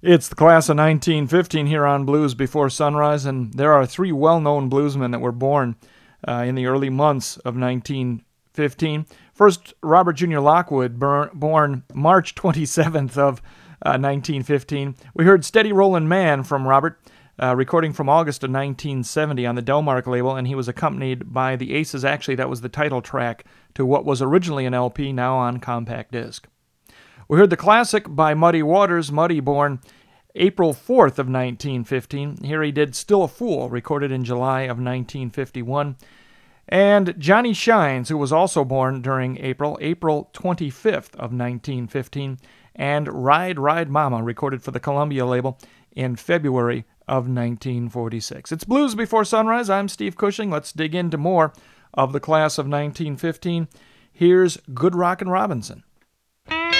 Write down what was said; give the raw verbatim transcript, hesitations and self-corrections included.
It's the class of nineteen fifteen here on Blues Before Sunrise, and there are three well-known bluesmen that were born uh, in the early months of nineteen fifteen. First, Robert Junior Lockwood, bur- born March twenty-seventh of uh, nineteen fifteen. We heard Steady Rollin' Man from Robert, uh, recording from August of nineteen seventy on the Delmark label, and he was accompanied by the Aces. Actually, that was the title track to what was originally an L P, now on compact disc. We heard the classic by Muddy Waters, Muddy, born April fourth of nineteen fifteen. Here he did Still a Fool, recorded in July of nineteen fifty-one. And Johnny Shines, who was also born during April, April twenty-fifth of nineteen fifteen. And Ride, Ride Mama, recorded for the Columbia label in February of nineteen forty-six. It's Blues Before Sunrise. I'm Steve Cushing. Let's dig into more of the class of nineteen fifteen. Here's Good Rockin' Robinson.